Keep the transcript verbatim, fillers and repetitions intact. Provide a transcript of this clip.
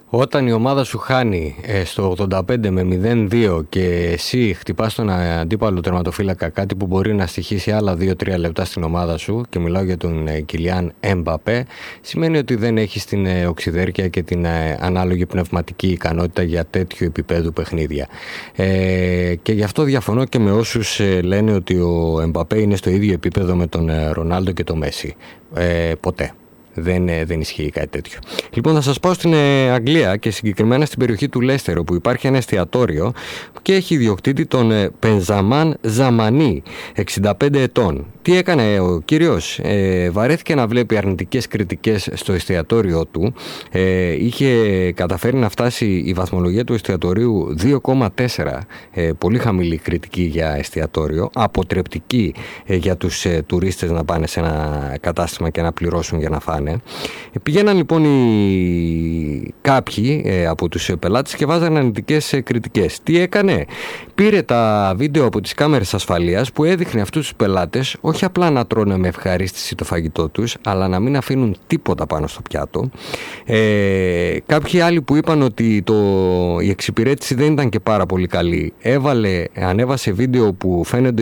Όταν η ομάδα σου χάνει ε, στο ογδόντα πέντε με μηδέν δύο και εσύ χτυπάς τον αντίπαλο τερματοφύλακα, κάτι που μπορεί να στοιχήσει άλλα δύο τρία λεπτά στην ομάδα σου, και μιλάω για τον ε, Κιλιάν Εμπαπέ, σημαίνει ότι δεν έχεις την ε, οξυδέρκεια και την ε, ανάλογη πνευματική ικανότητα για τέτοιο επίπεδο παιχνίδια. Ε, και γι' αυτό διαφωνώ και με όσους ε, λένε ότι ο Εμπαπέ είναι στο ίδιο επίπεδο με τον ε, Ρονάλντο και τον Μέση. Ε, ποτέ. Δεν, δεν ισχύει κάτι τέτοιο. Λοιπόν, θα σας πάω στην ε, Αγγλία και συγκεκριμένα στην περιοχή του Λέστερ, όπου υπάρχει ένα εστιατόριο και έχει ιδιοκτήτη τον ε, Πενζαμάν Ζαμανί, εξήντα πέντε ετών. Τι έκανε ο κύριος? Ε, βαρέθηκε να βλέπει αρνητικές κριτικές στο εστιατόριό του. Ε, είχε καταφέρει να φτάσει η βαθμολογία του εστιατορίου δύο κόμμα τέσσερα, ε, πολύ χαμηλή κριτική για εστιατόριο, αποτρεπτική ε, για τους ε, τουρίστες να πάνε σε ένα κατάστημα και να πληρώσουν για να φάνε. Πήγαιναν λοιπόν οι κάποιοι ε, από τους πελάτες και βάζαν αρνητικές ε, κριτικές. Τι έκανε? Πήρε τα βίντεο από τις κάμερες ασφαλείας που έδειχνε αυτούς τους πελάτες όχι απλά να τρώνε με ευχαρίστηση το φαγητό τους, αλλά να μην αφήνουν τίποτα πάνω στο πιάτο. Ε, κάποιοι άλλοι που είπαν ότι το, η εξυπηρέτηση δεν ήταν και πάρα πολύ καλή, έβαλε, ανέβασε βίντεο που φαίνονται